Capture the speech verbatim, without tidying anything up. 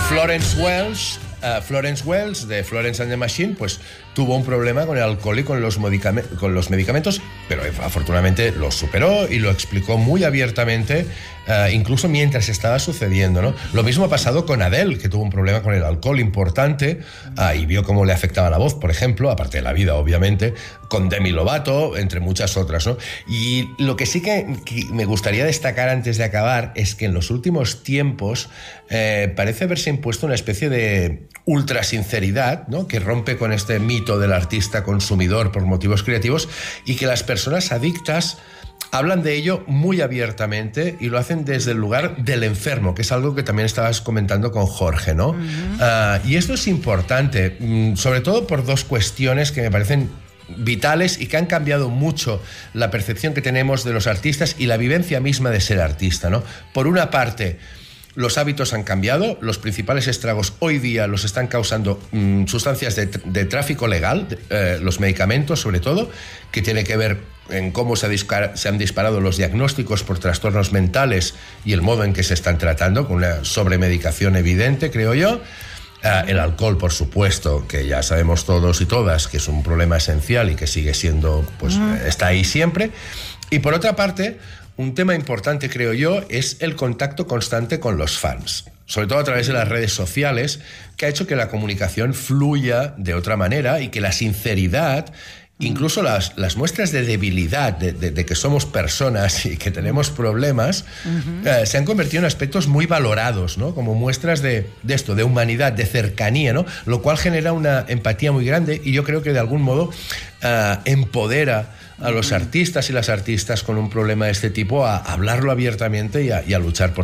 Florence Welch, uh, Florence Welch de Florence and the Machine, pues tuvo un problema con el alcohol y con los, medicame- con los medicamentos, pero afortunadamente lo superó y lo explicó muy abiertamente, uh, incluso mientras estaba sucediendo, ¿no? Lo mismo ha pasado con Adele, que tuvo un problema con el alcohol importante, uh, y vio cómo le afectaba la voz, por ejemplo, aparte de la vida, obviamente, con Demi Lovato, entre muchas otras, ¿no? Y lo que sí que, que me gustaría destacar antes de acabar es que en los últimos tiempos eh, parece haberse impuesto una especie de ultrasinceridad, ¿no?, que rompe con este mito del artista consumidor por motivos creativos, y que las personas adictas hablan de ello muy abiertamente y lo hacen desde el lugar del enfermo, que es algo que también estabas comentando con Jorge, ¿no? Uh-huh. Uh, y esto es importante, sobre todo por dos cuestiones que me parecen vitales y que han cambiado mucho la percepción que tenemos de los artistas y la vivencia misma de ser artista, ¿no? Por una parte, los hábitos han cambiado, los principales estragos hoy día los están causando mmm, sustancias de, de tráfico legal, eh, los medicamentos sobre todo, que tiene que ver en cómo se, dispara, se han disparado los diagnósticos por trastornos mentales y el modo en que se están tratando, con una sobremedicación evidente, creo yo. Uh, el alcohol, por supuesto, que ya sabemos todos y todas que es un problema esencial y que sigue siendo, pues, uh-huh. está ahí siempre. Y por otra parte, un tema importante, creo yo, es el contacto constante con los fans, sobre todo a través de las redes sociales, que ha hecho que la comunicación fluya de otra manera y que la sinceridad, incluso las, las muestras de debilidad, de, de, de que somos personas y que tenemos problemas, uh-huh. eh, se han convertido en aspectos muy valorados, ¿no? Como muestras de, de esto, de humanidad, de cercanía, ¿no? Lo cual genera una empatía muy grande y yo creo que de algún modo eh, empodera a los artistas y las artistas con un problema de este tipo a hablarlo abiertamente y a, y a luchar por